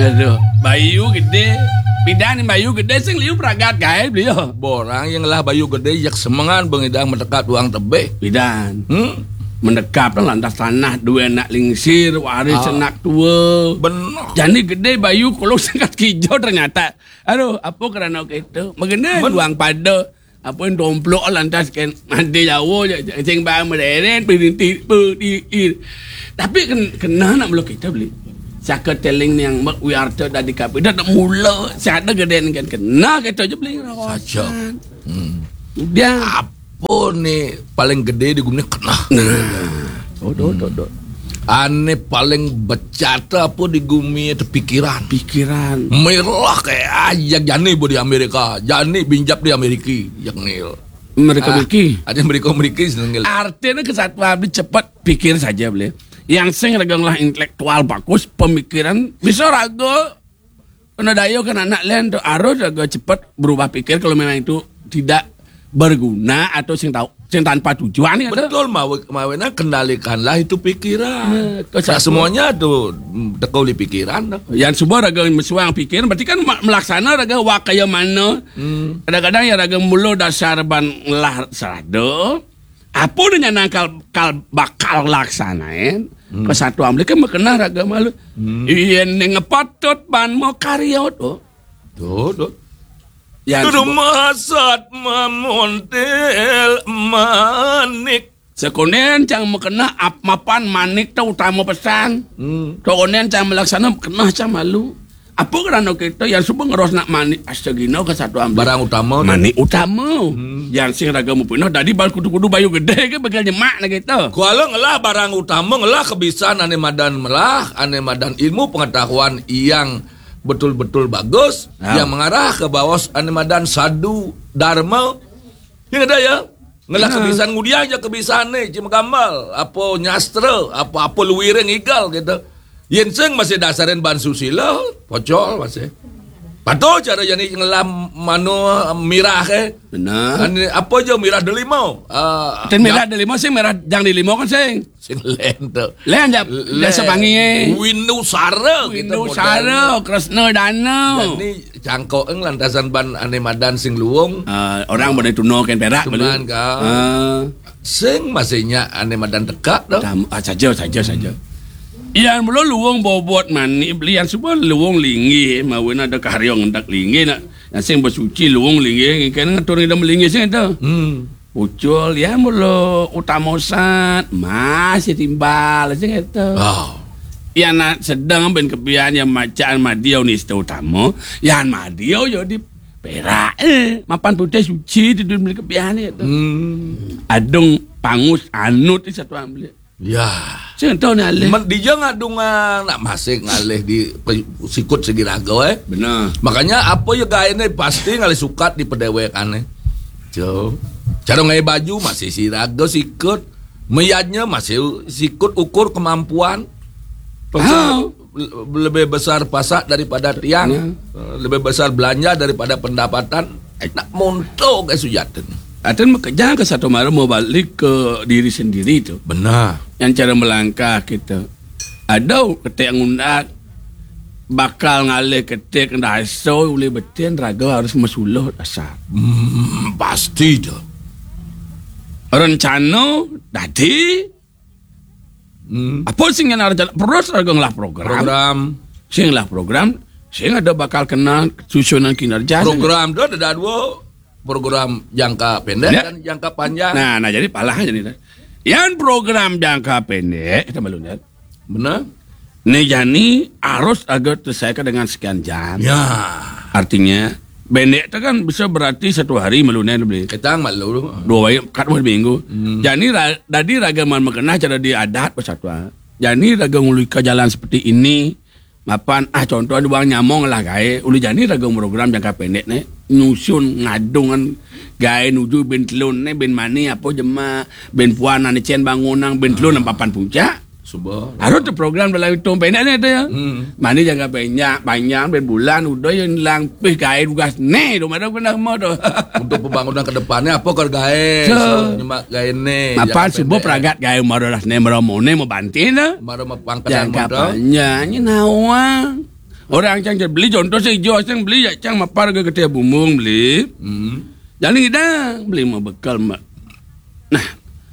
Aduh, bayu gede. Pidan bayu gede sing liu pragat gae beliau. Borang yang lah bayu gede yak semangan bengidang mendekat uang tebeh. Pidan. Mendekap lantas tanah dua anak lingsir waris anak tua. Benar. Jadi gede bayu kalau singkat hijau ternyata. Aduh, apa kerana gitu? Mengenai uang pada apa yang domplok lantas kan mandi Jawa sing bang mederen berhenti. Tapi kena nak belum kita beli. Siaka teling yang we are dari kapi dah mula siada gede kan kena kita je beli saja. Dia apa ni paling gede di gumnya kena. Dot. Ane paling becata apa di gumi itu pikiran. Merah kayak ajak jani di Amerika, jani binjap di Amerika, yang nil. Mereka miliki. Ada mereka senengil. Artinya kesatuan cepat pikir saja boleh. Yang sing raganglah intelektual bagus, pemikiran bisa raga. Kena dayo kan anak lain tu harus raga cepat berubah pikir kalau memang itu tidak berguna atau sing tanpa tujuan. Betul, mawena kendalikanlah itu pikiran. Semuanya tu dekau di pikiran. Yang semua raga mesuang pikiran berarti kan melaksana raga wakaya mana. Kadang-kadang ya raga mulu dasar ban lah serado. Apa dengan nakal bakal laksanain kesatuan mereka mengenal raga malu. Iya nengepatot ban mau karya tu. Tuh. Yang masat mamontel manik. Sekonen cang mengenal mapan manik tu utama pesan. Sekonen cang melaksana mengenal cang malu. Apa kerana kita yang semua ngeros nak manik astegino kesatuan barang utama manik utama yang sing raga mu punah tadi bal kudu-kudu bayu gede ke bakal nyemak nak kita kuala ngelah barang utama ngelah kebiasaan ane madan ilmu pengetahuan yang betul-betul bagus yang mengarah ke bawah ane madan sadu dharma yang ada ya ngelah kebiasaan ngudia aja kebiasaan ni cuma gambar apa nyastra apa luwireng igal gitu. Yenseng masih dasarin ban susila, pocol masih. Pato cara jadi ngelam mano mirah ke. Benar. Apa je mirah delimau. Dan mirah delimau sing merah jang delimau kan sing. Sing len tu. Len jap desa pangi. Windu sara. Kresna dana. Jadi cangkok lantasan ban ane madan sing luwung. Orang boleh tuno kan perak betul. Sing masihnya ane madan tekak tu. Saja. Yang belum luang bobot mani beli yang semua luang linggi mawin ada karyong hendak linggi nak yang bersuci luang linggi kan ngatur ida melinggi sing ada ucul ya mulu utamosat masih timbal sing itu yang nak sedang ben kebian yang macaan madiau ni utama yang madiau yo di perak mapan putih suci di dunia kebian itu adung pangus anut di satu ambil. Ya. Saya tahu ni alih. Dia ngadung nak masuk ngalih di sikut segi raga Benar. Makanya apa ya gaya ni pasti ngalih sukat di pedewekan Jo. Cara ngai baju masih si raga sikut. Meyadnya masih sikut ukur kemampuan. Lebih besar pasak daripada tiang. Lebih besar belanja daripada pendapatan. Nak montok ke sujatan. Atau jangan ke satu malam mau balik ke diri sendiri tu. Benar. Yang cara melangkah kita. Ada ketik ngundak bakal ngalih ketik dasar boleh betin raga harus mesuluh dasar. Pasti tu. Rencana tadi. Apa sing yang ada terus raga ngelah program. Sing lah program. Sing ada bakal kena susunan kinerja. Program tu ada dua. Program jangka pendek dan jangka panjang. Nah jadi palah jadi. Yang program jangka pendek kita malu lihat. Benar. Nih jani harus agak terselesaikan dengan sekian jam. Ya. Artinya pendek itu kan bisa berarti satu hari malu lihat beli. Kita malu. 2 hari, 4 minggu. Jani tadi ragaman mengenal cara diadat persatuan. Jani raga ngului ke jalan seperti ini. Mapan contoh ada bang nyamong lah gaya uli jani raga program jangka pendek ni nyusun ngadungan gaya nuju ben telun ni ben mani apa jema ben puan ane cen bangunang ben telun papan puncak Subah. Harus tu program dalam hitung pendek ni ada ya. Mana jangka panjang ben bulan udah yang lang pih gaya tugas ni tu mana pernah mau tu. Untuk pembangunan ke depannya apa kor gaya nyemak gaya ni. Mapan sebuah peragat gaya marolah ni maramo ni mau bantin dah. Maro mapangkat jangka panjang ni nawa. Orang cang beli contoh saya jual cang beli ya cang mapar ke ketia bumung beli. Jadi dah beli mah bekal mak. Nah,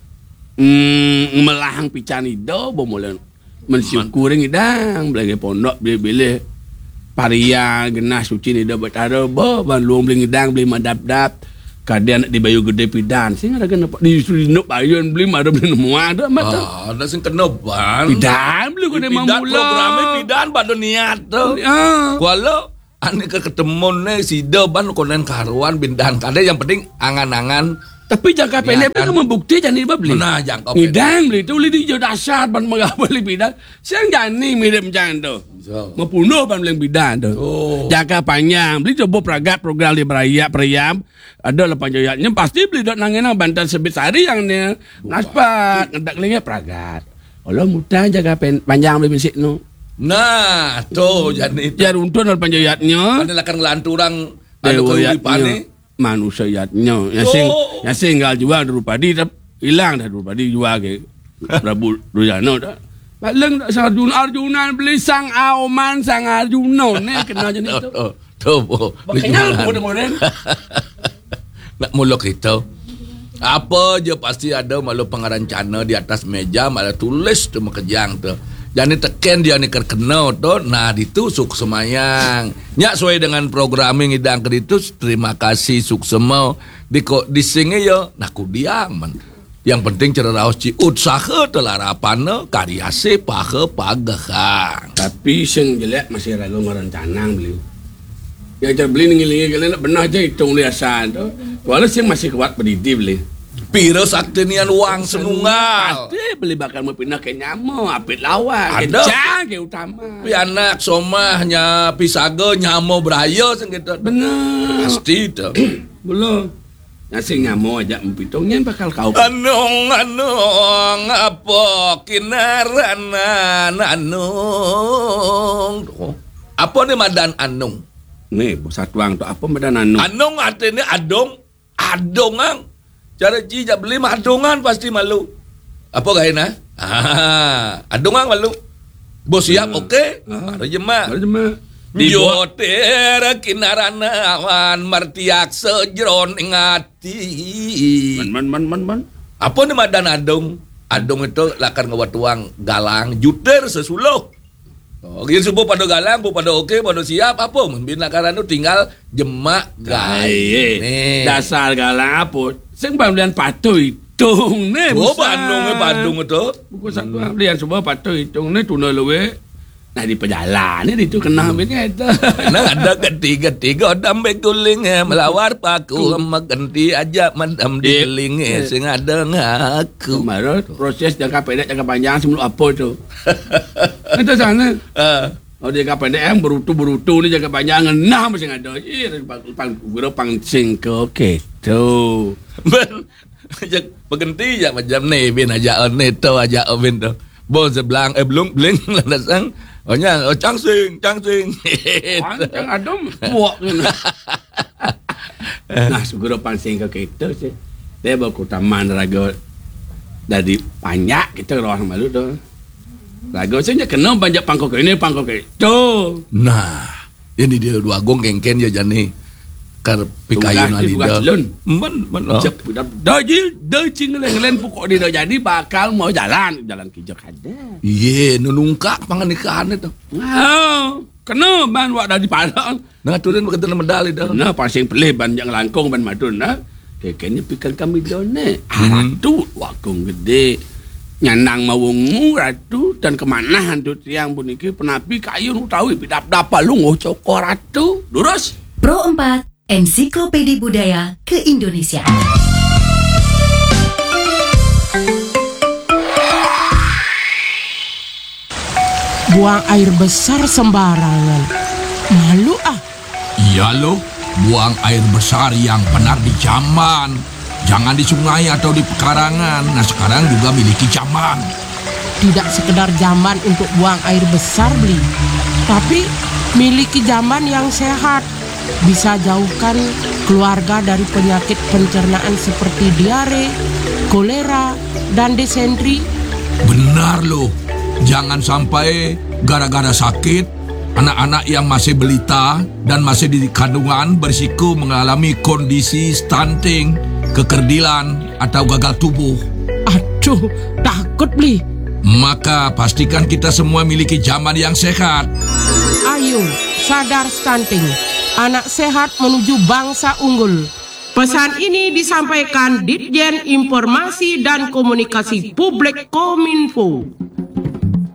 melahang pican itu bomolan mensyukur ngidang beli pondok beli paria genah suci ni dah betara ban luang beli ngidang beli madap-dap kadian nak dibayu gede pidan sing ada kena di sulinuk bayun beli ada beli semua ada mat ada sing kena ban pidan beli kena mamula programe pidan pada niat tu kalau ane ketemu ne sida ban konen karuan bindan kade yang penting angan-angan. Tapi jangka pendek kan membukti jani beli. Nah, jangka pendek. Ngidang beli tu li di dasar ban megah beli bidan. Siang jani mirip macam tu. Membunuh ban beli bidan tu. Jangka panjang beli coba pragat program di perayaan ada lepas jayatnya pasti beli dok nangena bantal sebit sari yang ni naspat ngedak lagi pragat. Allah mudah jangka panjang beli bisik nu. Nah, tu jani. Ya runtun lepas jayatnya. Mana akan ngelanturang ada kehidupan manusianya yang singgal jual Drupadi hilang dah Drupadi jual ke Prabu Rujana dah baleng tak sang Arjuna beli sang Auman sang Arjuna ni kena jenis tu makanya kemudian nak muluk itu apa je pasti ada malu pengarancana di atas meja malah tulis tu makejang tu. Jadi teken dia ni kena tu, nah ditusuk semayang. Nyak sesuai dengan programming idang keditus. Terima kasih suksema di singe ya naku diaman. Yang penting cara raos ci usaha telarapana karya se pahe pagahang. Tapi sing jelek masih ragu ngarancana beli. Yang cara beli ngilingi kalian nak benar je hitung liasan tu. Walau sing masih kuat berdidi beli. Pira saktenian wang senunggal. Pasti beli bakal mau pindah ke nyamo, apit lawan. Kencang ke utama. Pi anak somahnya pisaga nyamo beraya sing gitu. Bener. Pasti tu. Belum. Nasi nyamo aja empitongnya bakal kau. Anong apa kinaranan anong. Apa ni madan anong? Nih, bosat wang tu apa madan anong? Anong artinya adongang. Cara jijak beli mah adongan pasti malu. Apa gaya adongan malu. Bos siap okey. Mari jemaah. Dioter kinaranawan martiak sejron ingati. Man. Apa ni madan adong? Adong itu lakar ngawatuang galang juter sesuluh. Gini subuh pada galang, pada okey, pada siap apa? Membina karena tinggal jemak gaya. Dasar galang apa? Sing pembelian patu hitung ni. Oh, Bandung itu. Buku satu pembelian semua patu hitung ni tuna lewe. Nah di perjalanan ni itu kena ambilnya itu. Nah ada ketiga dambe guling melawar paku ganti aja madam di guling sing ada ngaku. Kemarin proses jangka pendek jangka panjang sebelum apa tu? Itu sana. Oh dia jangka pendek yang berutu ni jangka panjang nah masih ada. Pang sing ke tu. Berhenti je macam ni bin aja ni tu aja bin tu. Bon sebelang belum bling lanasang. Cang sing. Cang adom buak kena. Nah, segera pansing ke kita sih. Dia bawa ke taman raga dari panjak kita orang malu tu. Raga saya kena banyak pangkok ini pangkok itu. Nah, ini dia dua gong kengken je jani. Kar pikayun ali dah. Man. Dah cing len pokok dia dah jadi bakal mau jalan kijak ada. Ye, nunungkak panganikahan itu. Kena ban wak dah di Padang. Nah turun berkata medali dah. Nah pasing pelih ban yang langkong ban madun dah. Kekenya pikan kami done. Ratu wakung gede. Nyanang mawungmu ratu dan kemanahan tu tiang puniki penapi kayun utawi pidap-dap palung cokor ratu. Lurus. Pro 4 Ensiklopedia Budaya Keindonesiaan. Buang air besar sembarangan. Malu ah. Iya loh, buang air besar yang benar di jamban. Jangan di sungai atau di pekarangan. Nah sekarang juga miliki jamban. Tidak sekedar jamban untuk buang air besar beli, tapi miliki jamban yang sehat. Bisa jauhkan keluarga dari penyakit pencernaan seperti diare, kolera, dan desentri. Benar loh. Jangan sampai gara-gara sakit Anak-anak yang masih balita dan masih di kandungan berisiko mengalami kondisi stunting, kekerdilan, atau gagal tubuh. Aduh, takut Bli. Maka pastikan kita semua miliki jamban yang sehat. Ayo, sadar stunting. Anak sehat menuju bangsa unggul. Pesan ini disampaikan Ditjen Informasi dan Komunikasi Publik Kominfo.